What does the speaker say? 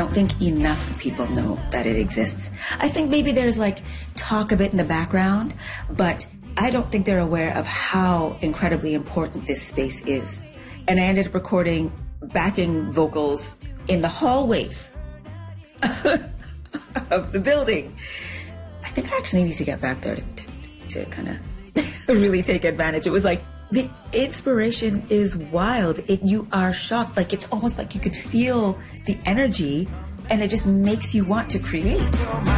don't think enough people know that it exists. I think maybe there's like talk of it in the background, but I don't think they're aware of how incredibly important this space is. And I ended up recording backing vocals in the hallways of the building. I think I actually need to get back there to kind of really take advantage. It was like, the inspiration is wild. You are shocked. Like, it's almost like you could feel the energy, and it just makes you want to create.